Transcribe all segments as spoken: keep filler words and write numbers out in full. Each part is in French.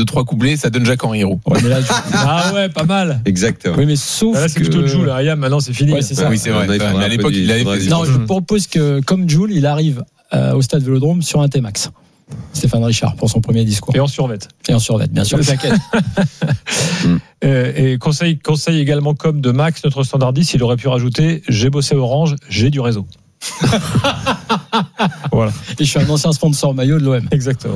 deux trois couplets, ça donne Jacques Henri Héroux. Ouais, mais là, je... ah ouais, pas mal. Exactement. Oui, mais sauf là, c'est que... plutôt Jul, Ayam, maintenant c'est fini. Ouais, c'est ça. Oui, c'est vrai. Ouais, Mais à l'époque, il l'avait fait. Non, je propose que, comme Jul, il arrive euh, au stade Vélodrome sur un T-Max. Stéphane Richard pour son premier discours. Et en survette. Et en survette, bien sûr. T'inquiète. Et conseil, conseil également comme de Max, notre standardiste, il aurait pu rajouter j'ai bossé Orange, j'ai du réseau. Voilà. Et je suis un ancien sponsor maillot de l'O M. Exactement.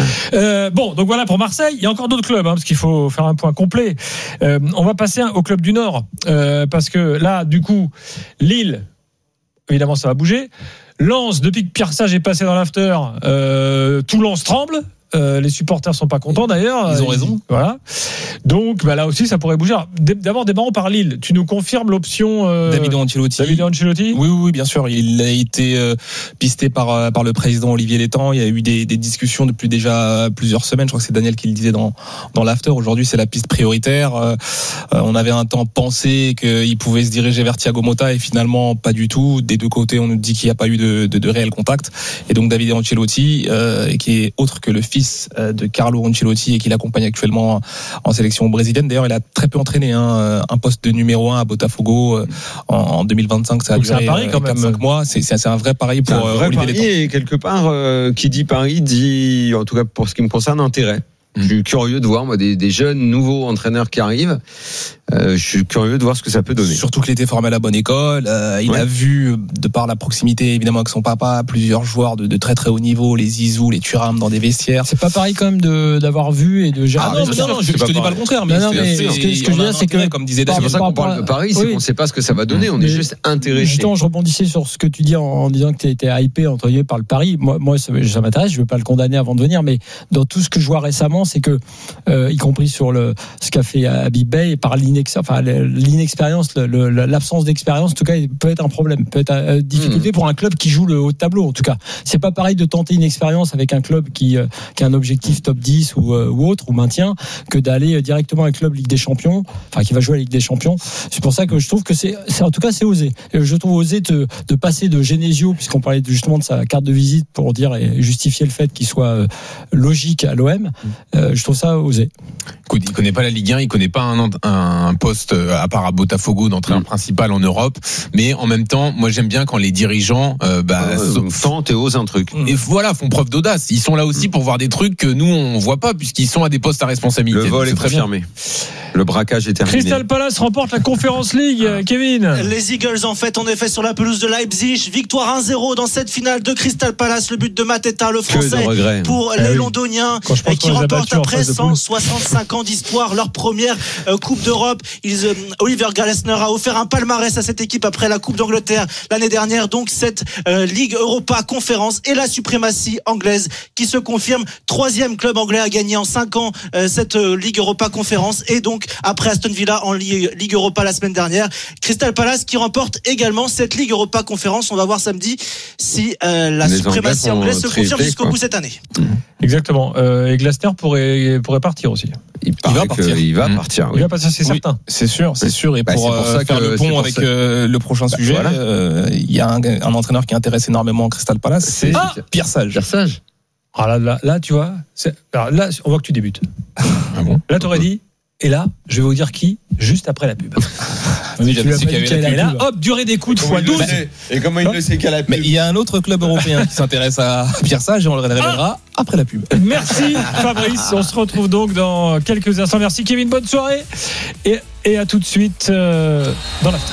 Euh, bon, donc voilà pour Marseille. Il y a encore d'autres clubs, hein, parce qu'il faut faire un point complet. Euh, on va passer au club du Nord, euh, parce que là, du coup, Lille, évidemment, ça va bouger. Lens, depuis que Pierre Sage est passé dans l'after, euh, tout Lens tremble. Euh, les supporters sont pas contents d'ailleurs. Ils ont raison. Voilà. Donc bah, là aussi ça pourrait bouger. Alors, d'abord démarrons par Lille. Tu nous confirmes l'option euh, Davido Ancelotti. Davido Ancelotti. Oui, oui, oui, bien sûr. Il a été euh, pisté par par le président Olivier Létang. Il y a eu des, des discussions depuis déjà plusieurs semaines. Je crois que c'est Daniel qui le disait dans dans l'after. Aujourd'hui, c'est la piste prioritaire. Euh, on avait un temps pensé qu'il pouvait se diriger vers Thiago Motta et finalement pas du tout. Des deux côtés, on nous dit qu'il n'y a pas eu de, de, de réel contact. Et donc Davido Ancelotti, euh, qui est autre que le fils de Carlo Ancelotti et qui l'accompagne actuellement en sélection brésilienne. D'ailleurs, il a très peu entraîné hein, un poste de numéro un à Botafogo en, en deux mille vingt-cinq. Ça a donc duré c'est un pari quand même. quatre cinq mois. C'est, c'est, c'est un vrai pari pour c'est un vrai Olivier pari Létang. et quelque part, euh, qui dit pari dit, en tout cas pour ce qui me concerne, intérêt. Je suis curieux de voir moi des, des jeunes nouveaux entraîneurs qui arrivent. Euh, je suis curieux de voir ce que ça peut donner. Surtout qu'il était formé à la bonne école. Euh, il ouais. a vu, de par la proximité évidemment avec son papa, plusieurs joueurs de, de très très haut niveau, les Zizou, les Thuram dans des vestiaires. C'est pas pareil quand même de, d'avoir vu et de gérer. Ah non, mais non, non, je, je te dis pas le contraire. Mais, non, non, mais c'est, ce que, ce que je veux dire, c'est que comme disait par- C'est pour ça qu'on par- parle de Paris, c'est oui. qu'on ne sait pas ce que ça va donner. On est Mais juste intéressé. Justement, je rebondissais sur ce que tu dis en, en disant que tu étais hypé entre guillemets par le pari. Moi, moi ça, ça m'intéresse. Je veux pas le condamner avant de venir, mais dans tout ce que je vois récemment, c'est que, euh, y compris sur le ce qu'a fait Habib Beye, par l'inex, enfin, l'inexpérience, le, le, l'absence d'expérience, en tout cas, peut être un problème, peut être une difficulté mmh. pour un club qui joue le haut de tableau. En tout cas, c'est pas pareil de tenter une expérience avec un club qui, euh, qui a un objectif top dix ou, euh, ou autre ou maintien, que d'aller directement à un club Ligue des Champions, enfin qui va jouer à la Ligue des Champions. C'est pour ça que je trouve que c'est, c'est en tout cas c'est osé. Je trouve osé de, de passer de Genesio, puisqu'on parlait justement de sa carte de visite pour dire et justifier le fait qu'il soit euh, logique à l'O M. Euh, je trouve ça osé. Écoute, il connaît pas la Ligue un, il connaît pas un, un poste à part à Botafogo d'entraîneur mmh. principal en Europe, mais en même temps, moi j'aime bien quand les dirigeants euh, bah, euh, tentent et osent un truc. Et voilà, font preuve d'audace. Ils sont là aussi mmh. pour voir des trucs que nous on voit pas puisqu'ils sont à des postes à responsabilité. Le vol c'est est confirmé. Le braquage est terminé. Crystal Palace remporte la Conference League, ah. Kevin. Les Eagles en fait, en effet, sur la pelouse de Leipzig, victoire un zéro dans cette finale de Crystal Palace. Le but de Mateta, le français, pour eh les oui. Londoniens, qui remportent après cent soixante-cinq ans d'histoire leur première euh, Coupe d'Europe. Ils, euh, Oliver Glasner a offert un palmarès à cette équipe après la Coupe d'Angleterre l'année dernière. Donc cette euh, Ligue Europa Conférence et la suprématie anglaise qui se confirme. Troisième club anglais à gagner en cinq ans euh, cette euh, Ligue Europa Conférence, et donc après Aston Villa en Ligue, Ligue Europa la semaine dernière. Crystal Palace qui remporte également cette Ligue Europa Conférence. On va voir samedi si euh, la Les suprématie Anglais anglaise se confirme jusqu'au quoi. bout cette année. Exactement. Euh, et Glasner pourrait pourrait partir aussi. Il, il va partir. Il va mmh. partir. Oui. Il va passer, c'est oui, certain. C'est sûr, c'est sûr. Et bah, pour, pour euh, faire que, le pont avec euh, le prochain bah, sujet, il voilà. euh, y a un, un entraîneur qui intéresse énormément Crystal Palace, c'est ah Pierre Sage. Pierre Sage. Ah là, là, là, tu vois, c'est, alors là, on voit que tu débutes. Ah bon Là, t'aurais dit. Et là, je vais vous dire qui, juste après la pub. Oui, j'avais su qu'il y avait la et là, pub. hop, durée d'écoute fois douze. Et comment il le sait qu'à la pub? Mais il y a un autre club européen qui s'intéresse à Pierre Sage et on le révélera ah après la pub. Merci Fabrice, on se retrouve donc dans quelques instants. Merci Kevin, bonne soirée. Et, et à tout de suite euh, dans l'after.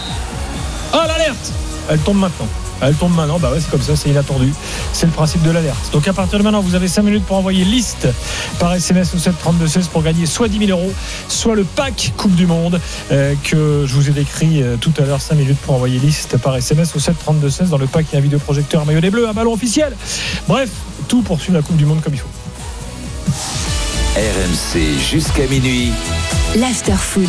Ah, l'alerte! Elle tombe maintenant. Elle tombe maintenant, bah ouais, c'est comme ça, c'est inattendu. C'est le principe de l'alerte. Donc à partir de maintenant, vous avez cinq minutes pour envoyer liste par S M S au sept trente-deux seize pour gagner soit dix mille euros, soit le pack Coupe du Monde euh, que je vous ai décrit euh, tout à l'heure. cinq minutes pour envoyer liste par S M S au sept trente-deux seize. Dans le pack, il y a un vidéoprojecteur, un maillot des Bleus, un ballon officiel. Bref, tout pour suivre la Coupe du Monde comme il faut. R M C jusqu'à minuit. L'after foot.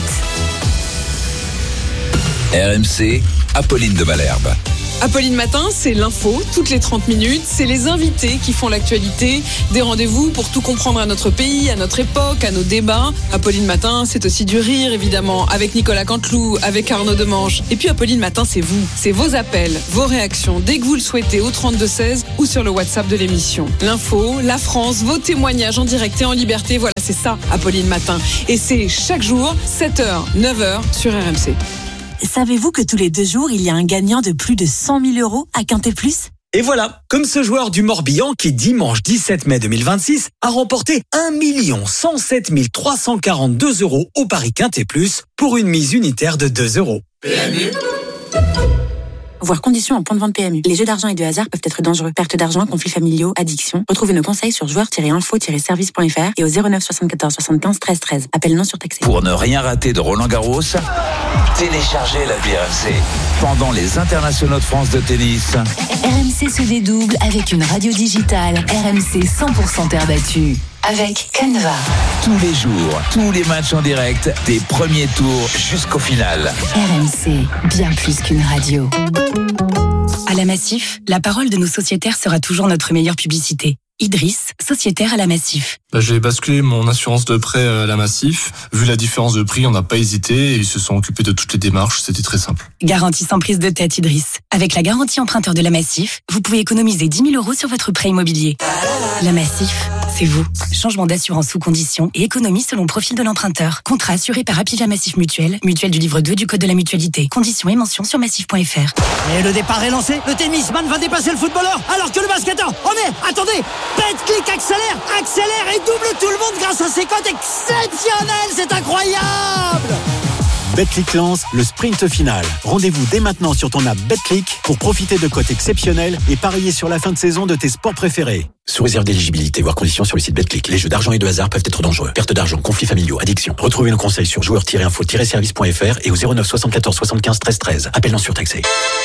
R M C, Apolline de Malherbe. Apolline Matin, c'est l'info, toutes les trente minutes, c'est les invités qui font l'actualité, des rendez-vous pour tout comprendre à notre pays, à notre époque, à nos débats. Apolline Matin, c'est aussi du rire, évidemment, avec Nicolas Canteloup, avec Arnaud Demange. Et puis Apolline Matin, c'est vous, c'est vos appels, vos réactions, dès que vous le souhaitez, au trente-deux seize ou sur le WhatsApp de l'émission. L'info, la France, vos témoignages en direct et en liberté, voilà. c'est ça, Apolline Matin. Et c'est chaque jour, sept heures, neuf heures sur R M C. Savez-vous que tous les deux jours, il y a un gagnant de plus de cent mille euros à Quintet Plus ? Et voilà, comme ce joueur du Morbihan qui, dimanche dix-sept mai deux mille vingt-six, a remporté un million cent sept mille trois cent quarante-deux euros au Paris Quintet Plus pour une mise unitaire de deux euros. P M U. Voir conditions en point de vente P M U. Les jeux d'argent et de hasard peuvent être dangereux. Perte d'argent, conflits familiaux, addiction. Retrouvez nos conseils sur joueurs tiret info tiret service point f r et au zéro neuf soixante-quatorze soixante-quinze treize treize. Appel non surtaxé. Pour ne rien rater de Roland Garros, téléchargez l'appli R M C. Pendant les internationaux de France de tennis, R M C se dédouble avec une radio digitale. R M C cent pour cent terre battue. Avec Canva. tous les jours, tous les matchs en direct, des premiers tours jusqu'au final. R M C, bien plus qu'une radio. À la Massif, la parole de nos sociétaires sera toujours notre meilleure publicité. Idriss, sociétaire à la Massif. Bah, j'ai basculé mon assurance de prêt à la Massif. Vu la différence de prix, on n'a pas hésité et ils se sont occupés de toutes les démarches. C'était très simple. Garantie sans prise de tête, Idriss. Avec la garantie emprunteur de la Massif, vous pouvez économiser dix mille euros sur votre prêt immobilier. La Massif, c'est vous. Changement d'assurance sous condition et économie selon profil de l'emprunteur. Contrat assuré par Apivia Massif Mutuelle, mutuelle du livre deux du Code de la mutualité. Conditions et mentions sur massif point f r. Et le départ est lancé. Le tennisman va dépasser le footballeur alors que le basketteur. Oh mais attendez, Betclic accélère, accélère et double tout le monde grâce à ses cotes exceptionnelles. C'est incroyable. Betclic lance le sprint final. Rendez-vous dès maintenant sur ton app Betclic pour profiter de cotes exceptionnelles et parier sur la fin de saison de tes sports préférés. Sous réserve d'éligibilité, voire conditions sur le site Betclic. Les jeux d'argent et de hasard peuvent être dangereux. Perte d'argent, conflits familiaux, addiction. Retrouvez nos conseils sur joueurs tiret info tiret service point f r et au zéro neuf soixante-quatorze soixante-quinze treize treize. Appel non surtaxé.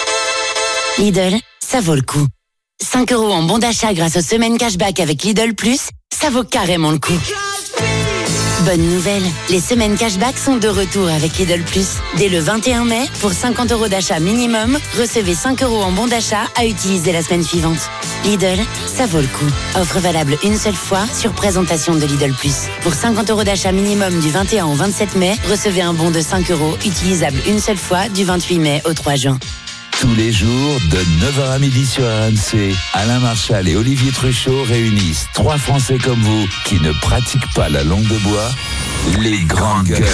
Lidl, ça vaut le coup. cinq euros en bon d'achat grâce aux semaines cashback avec Lidl Plus, ça vaut carrément le coup. Bonne nouvelle, les semaines cashback sont de retour avec Lidl Plus. Dès le vingt et un mai, pour cinquante euros d'achat minimum, recevez cinq euros en bon d'achat à utiliser la semaine suivante. Lidl, ça vaut le coup. Offre valable une seule fois sur présentation de Lidl Plus. Pour cinquante euros d'achat minimum du vingt et un au vingt-sept mai, recevez un bon de cinq euros utilisable une seule fois du vingt-huit mai au trois juin. Tous les jours, de neuf heures à midi sur R M C, Alain Marchal et Olivier Truchot réunissent trois Français comme vous qui ne pratiquent pas la langue de bois, les grandes gueules.